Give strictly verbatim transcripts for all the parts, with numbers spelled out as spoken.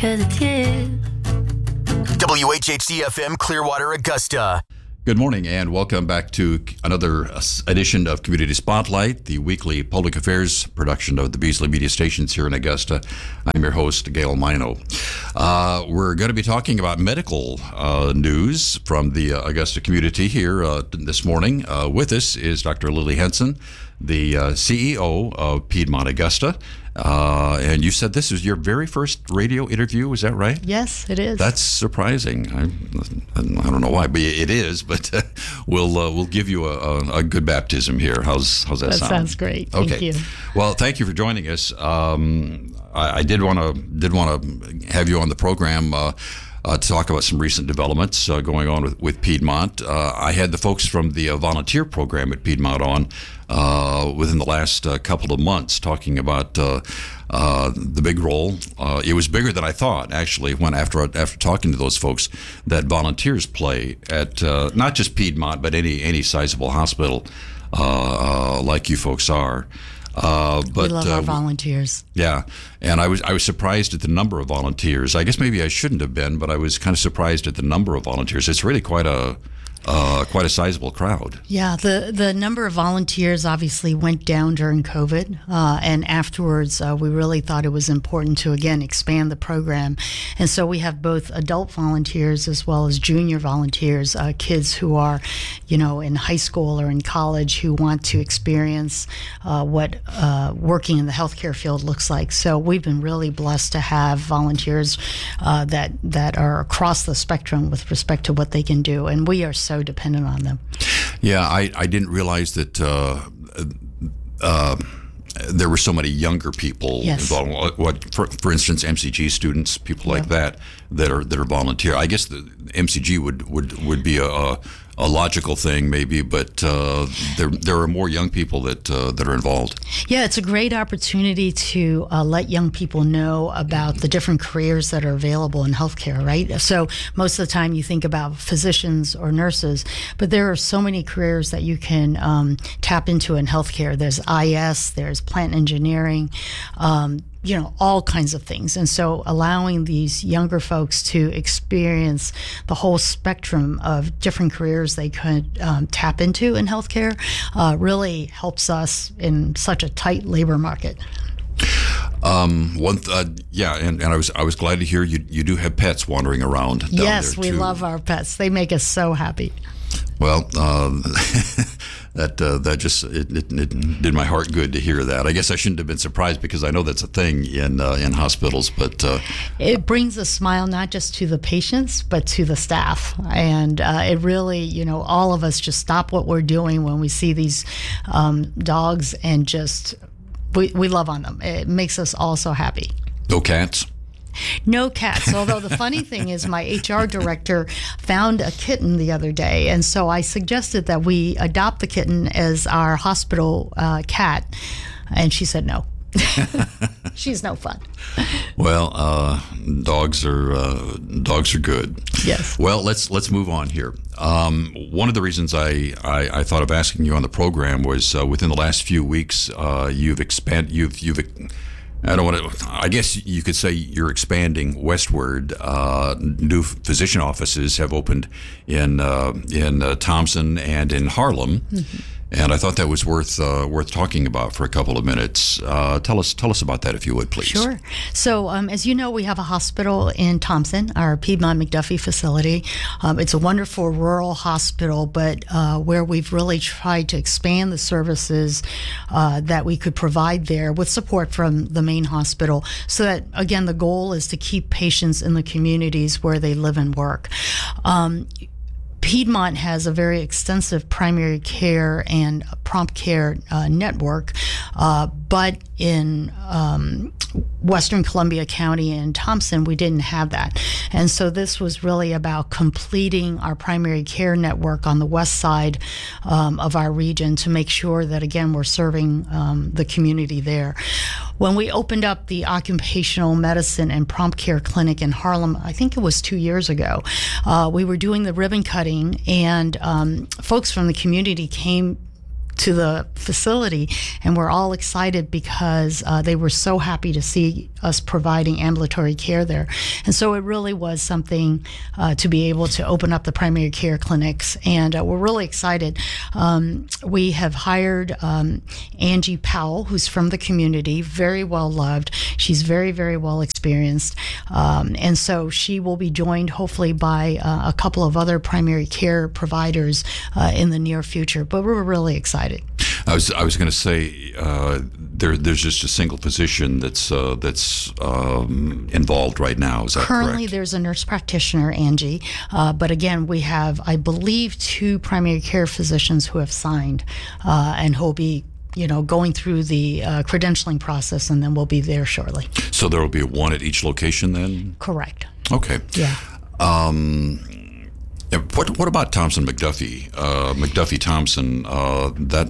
cause it's you. W H H C F M Clearwater, Augusta. Good morning and welcome back to another edition of Community Spotlight, the weekly public affairs production of the Beasley Media Stations here in Augusta. I'm your host, Gail Mino. Uh, we're going to be talking about medical uh, news from the uh, Augusta community here uh, this morning. Uh, with us is Doctor Lily Henson, the uh, C E O of Piedmont Augusta. Uh, and you said this is your very first radio interview, is that right? Yes, it is. That's surprising. I, I don't know why, but it is. But uh, we'll uh, we'll give you a, a, a good baptism here. How's how's that, that sound? That sounds great. Thank okay. you. Well, thank you for joining us. Um, I, I did want to did want to have you on the program. Uh, Uh, to talk about some recent developments uh, going on with, with Piedmont. Uh, I had the folks from the uh, volunteer program at Piedmont on uh, within the last uh, couple of months talking about uh, uh, the big role. Uh, it was bigger than I thought, actually, when after after talking to those folks, that volunteers play at uh, not just Piedmont, but any, any sizable hospital uh, uh, like you folks are. Uh, but, we love uh, our volunteers. Yeah, and I was I was surprised at the number of volunteers. I guess maybe I shouldn't have been, but I was kind of surprised at the number of volunteers. It's really quite a uh, quite a sizable crowd. Yeah, the the number of volunteers obviously went down during COVID, uh, and afterwards uh, we really thought it was important to again expand the program, and so we have both adult volunteers as well as junior volunteers, uh, kids who are, you know, in high school or in college who want to experience uh, what uh, working in the healthcare field looks like. So we've been really blessed to have volunteers uh, that that are across the spectrum with respect to what they can do, and we are so dependent on them. Yeah, I, I didn't realize that uh, uh, there were so many younger people yes. involved. What, for, for instance, M C G students, people like yep. that that are that are volunteer. I guess the M C G would would, would be a, a a logical thing, maybe, but uh, there there are more young people that uh, that are involved. Yeah, it's a great opportunity to uh, let young people know about the different careers that are available in healthcare, right? So most of the time you think about physicians or nurses, but there are so many careers that you can um, tap into in healthcare. There's I S, there's plant engineering, um, you know, all kinds of things. And so allowing these younger folks to experience the whole spectrum of different careers they could um, tap into in healthcare uh, really helps us in such a tight labor market. Um, one, th- uh, yeah, and, and I was I was glad to hear you you do have pets wandering around down yes, there we too. love our pets. They make us so happy. Well, uh, that uh, that just it, it, it did my heart good to hear that. I guess I shouldn't have been surprised because I know that's a thing in uh, in hospitals, but uh, it brings a smile not just to the patients but to the staff, and uh, it really, you know, all of us just stop what we're doing when we see these um, dogs and just we we love on them. It makes us all so happy. No cats. No cats, although the funny thing is my H R director found a kitten the other day, and so I suggested that we adopt the kitten as our hospital uh, cat, and she said no. She's no fun. Well, uh, dogs are uh, dogs are good. Yes. Well, let's let's move on here. Um, one of the reasons I, I, I thought of asking you on the program was uh, within the last few weeks uh, you've expanded you've you've I don't want to. I guess you could say you're expanding westward. Uh, new physician offices have opened in uh, in uh, Thompson and in Harlem, mm-hmm. and I thought that was worth uh, worth talking about for a couple of minutes. Uh, tell us tell us about that, if you would, please. Sure. So, um, as you know, we have a hospital in Thompson, our Piedmont McDuffie facility. Um, it's a wonderful rural hospital, but uh, where we've really tried to expand the services uh, that we could provide there with support from the main hospital, so that, again, the goal is to keep patients in the communities where they live and work. Um, Piedmont has a very extensive primary care and prompt care uh, network, uh, but in um, Western Columbia County and Thompson, we didn't have that. And so this was really about completing our primary care network on the west side um, of our region to make sure that, again, we're serving um, the community there. When we opened up the occupational medicine and prompt care clinic in Harlem, I think it was two years ago, uh, we were doing the ribbon cutting, and um, folks from the community came to the facility and we're all excited because uh, they were so happy to see us providing ambulatory care there. And so it really was something uh, to be able to open up the primary care clinics. And uh, we're really excited. Um, we have hired um, Angie Powell, who's from the community, very well loved. She's very, very well experienced. Um, and so she will be joined hopefully by uh, a couple of other primary care providers uh, in the near future. But we're really excited. I was I was going to say uh, there there's just a single physician that's uh, that's um, involved right now. Is that Currently, correct? there's a nurse practitioner, Angie, uh, but again, we have, I believe, two primary care physicians who have signed uh, and who'll be, you know, going through the uh, credentialing process, and then we'll be there shortly. So there will be one at each location then? Correct. Okay. Yeah. Um, yeah, what what about Thompson McDuffie? Uh, McDuffie Thompson. Uh, that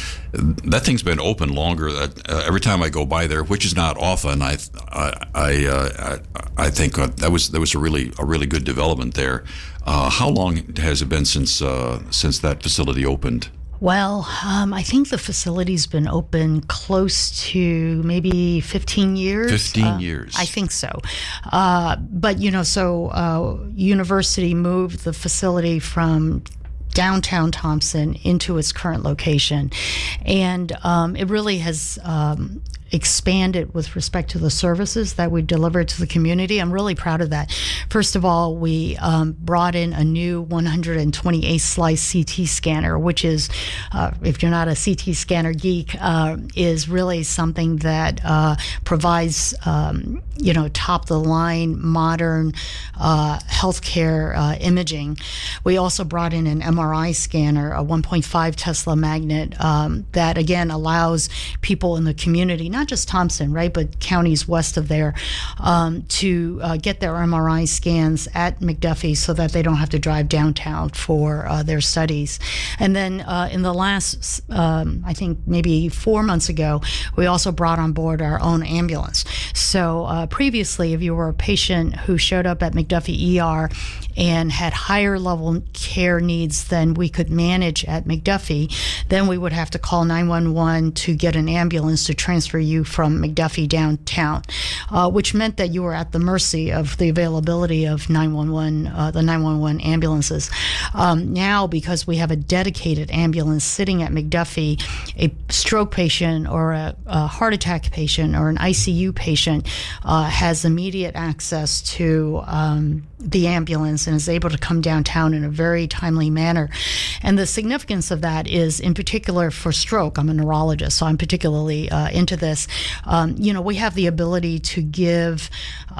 that thing's been open longer. That uh, every time I go by there, which is not often, I I I, uh, I, I think uh, that was that was a really a really good development there. Uh, how long has it been since uh, since that facility opened? Well, um, I think the facility's been open close to maybe fifteen years. fifteen Uh, years. I think so. Uh, but, you know, so uh, university moved the facility from downtown Thompson into its current location. And um, it really has um, expanded with respect to the services that we deliver to the community. I'm really proud of that. First of all, we um, brought in a new one hundred twenty-eight slice C T scanner, which is, uh, if you're not a C T scanner geek, uh, is really something that uh, provides, um, you know, top-of-the-line, modern uh, healthcare uh, imaging. We also brought in an M R I scanner, a one point five Tesla magnet, um, that, again, allows people in the community, not just Thompson, right, but counties west of there, um, to uh, get their M R I scans at McDuffie so that they don't have to drive downtown for uh, their studies. And then uh, in the last, um, I think maybe four months ago, we also brought on board our own ambulance. So uh, previously, if you were a patient who showed up at McDuffie E R and had higher level care needs than we could manage at McDuffie, then we would have to call nine one one to get an ambulance to transfer you from McDuffie downtown, uh, which meant that you were at the mercy of the availability of nine one one, uh, the nine one one ambulances. Um, now, because we have a dedicated ambulance sitting at McDuffie, a stroke patient or a, a heart attack patient or an I C U patient uh, has immediate access to um, the ambulance and is able to come downtown in a very timely manner. And the significance of that is, in particular for stroke, I'm a neurologist, so I'm particularly uh, into this. Um, you know, we have the ability to give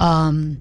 um,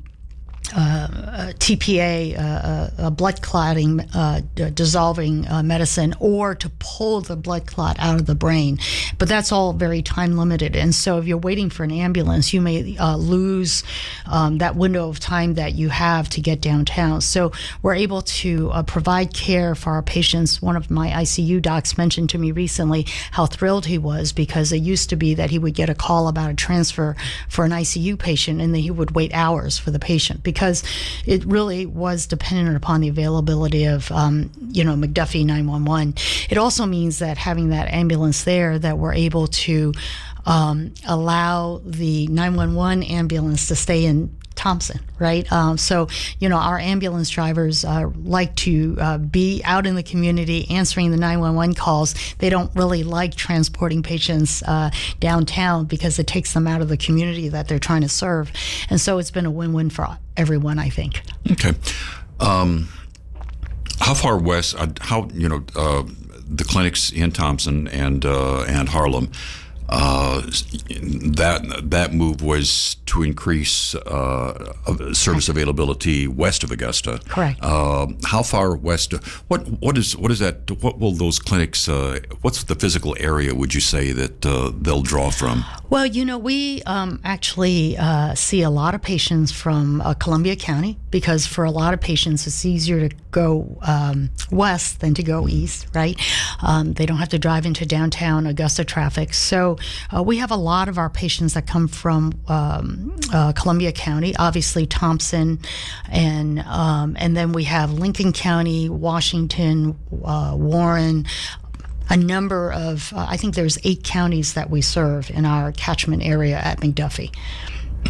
Uh, T P A, uh, a blood clotting, uh, dissolving uh, medicine, or to pull the blood clot out of the brain. But that's all very time limited. And so if you're waiting for an ambulance, you may uh, lose um, that window of time that you have to get downtown. So we're able to uh, provide care for our patients. One of my I C U docs mentioned to me recently how thrilled he was, because it used to be that he would get a call about a transfer for an I C U patient, and then he would wait hours for the patient, because it really was dependent upon the availability of, um, you know, McDuffie nine one one. It also means that having that ambulance there, that we're able to um, allow the nine one one ambulance to stay in Thompson, right? Um, so, you know, our ambulance drivers uh, like to uh, be out in the community answering the nine one one calls. They don't really like transporting patients uh, downtown because it takes them out of the community that they're trying to serve. And so it's been a win-win for everyone, I think. Okay. Um, how far west, uh, how, you know, uh, the clinics in Thompson and uh, and Harlem, Uh, that that move was to increase uh, service availability west of Augusta. Correct. Uh, how far west? What what is what is that? What will those clinics? Uh, what's the physical area, would you say, that uh, they'll draw from? Well, you know, we um, actually uh, see a lot of patients from uh, Columbia County, because for a lot of patients, it's easier to go um, west than to go east, right? Um, they don't have to drive into downtown Augusta traffic. So uh, we have a lot of our patients that come from um, uh, Columbia County, obviously Thompson, and um, and then we have Lincoln County, Washington, uh, Warren, a number of, uh, I think there's eight counties that we serve in our catchment area at McDuffie.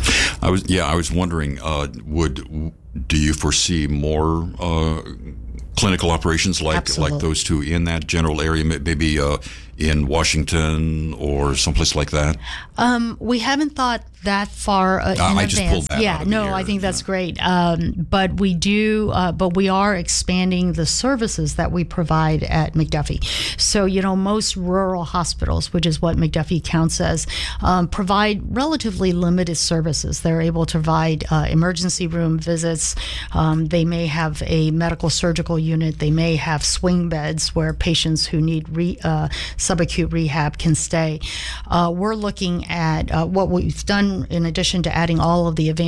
I was yeah, I was wondering, uh, would do you foresee more uh, clinical operations like Absolutely. like those two in that general area, maybe uh, in Washington or someplace like that? Um, we haven't thought that far uh, in Uh, I advance. just pulled that yeah, out of the no, air, I think that's yeah. great. Um, but we do, uh, but we are expanding the services that we provide at McDuffie. So, you know, most rural hospitals, which is what McDuffie counts as, um, provide relatively limited services. They're able to provide uh, emergency room visits. Um, they may have a medical surgical unit. They may have swing beds where patients who need re, uh, subacute rehab can stay. Uh, we're looking at uh, what we've done in addition to adding all of the advanced